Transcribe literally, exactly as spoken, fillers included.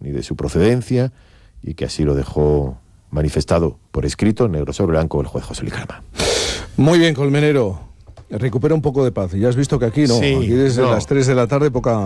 ni de su procedencia, y que así lo dejó manifestado por escrito, negro sobre blanco, el juez José Luis Carama. Muy bien, Colmenero. Recupera un poco de paz. Ya has visto que aquí no, Sí, aquí desde no. las tres de la tarde poca...